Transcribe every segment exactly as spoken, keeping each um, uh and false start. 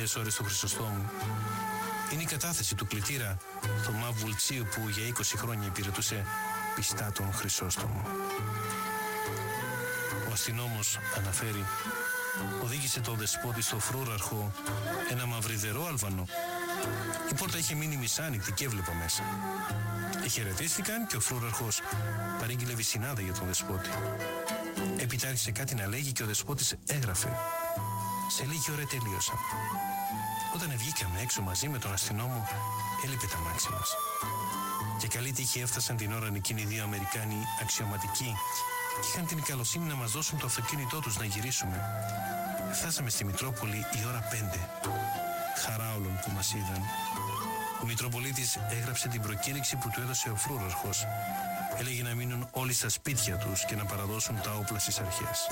τελευταίες ώρες του Χρυσοστόμου είναι η κατάθεση του κλητήρα Θωμά Βουλτσίου, που για είκοσι χρόνια υπηρετούσε πιστά τον Χρυσόστομο. Ο αστυνόμος αναφέρει, οδήγησε τον δεσπότη στο φρούραρχο ένα μαυριδερό Αλβανό. Η πόρτα είχε μείνει μισάνοιχτη και έβλεπα μέσα. Εχαιρετίστηκαν και ο φρούραρχος παρήγγειλε βυσσινάδα για τον δεσπότη. Έπειτα άρχισε κάτι να λέγει και ο δεσπότης έγραφε. Σε λίγη ώρα τελείωσαν. Όταν βγήκαμε έξω μαζί με τον αστυνόμο, έλειπε τα μάξι μας. Και καλή τύχη έφτασαν την ώρα εκείνοι οι δύο Αμερικάνοι αξιωματικοί και είχαν την καλοσύνη να μας δώσουν το αυτοκίνητό τους να γυρίσουμε. Φτάσαμε στη Μητρόπολη η ώρα πέντε. Χαρά όλων που μας είδαν. Ο Μητροπολίτης έγραψε την προκήρυξη που του έδωσε ο φρούραρχος. Έλεγε να μείνουν όλοι στα σπίτια τους και να παραδώσουν τα όπλα στις αρχές.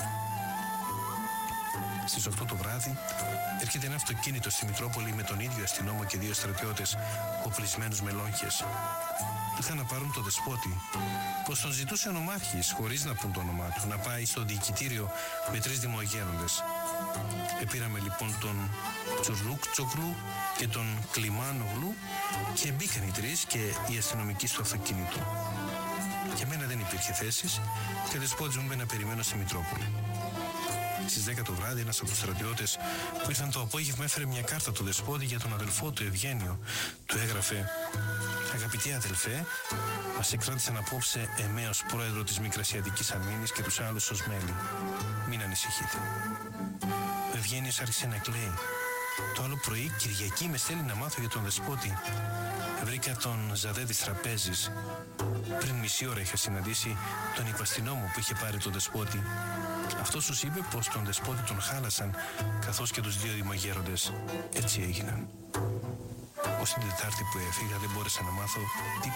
Στις οκτώ το βράδυ έρχεται ένα αυτοκίνητο στη Μητρόπολη με τον ίδιο αστυνόμο και δύο στρατιώτες οπλισμένους με λόγχες. Ήρθαν να πάρουν το δεσπότη, πως τον ζητούσε ο νομάρχης, χωρίς να πούν το όνομά του, να πάει στο διοικητήριο με τρεις δημογέροντες. Επήραμε λοιπόν τον Τσουρλούκτσογλου και τον Κλιμάνογλου και μπήκαν οι τρεις και οι αστυνομικοί στο αυτοκίνητο. Για μένα δεν υπήρχε θέσεις και ο δεσπότης μου είπε να περιμένω στη Μητρόπολη. Στις δέκα το βράδυ ένας από τους στρατιώτες που ήρθαν το απόγευμα έφερε μια κάρτα του δεσπότη για τον αδελφό του Ευγένιο. Του έγραφε: «Αγαπητοί αδελφέ, μας εκράτησαν απόψε εμέ ως πρόεδρο της Μικρασιατικής Αμήνης και τους άλλους ως μέλη. Μην ανησυχείτε». Ο Ευγένιος άρχισε να κλαίει. Το άλλο πρωί, Κυριακή, με στέλνει να μάθω για τον δεσπότη. Βρήκα τον Ζαδέ της Τραπέζης. Πριν μισή ώρα είχα συναντήσει τον υπαστηνόμο που είχε πάρει τον δεσπότη. Αυτός τους είπε πως τον δεσπότη τον χάλασαν, καθώς και τους δύο δημογέροντες. Έτσι έγιναν. Ως την Τετάρτη που έφυγα δεν μπόρεσα να μάθω τι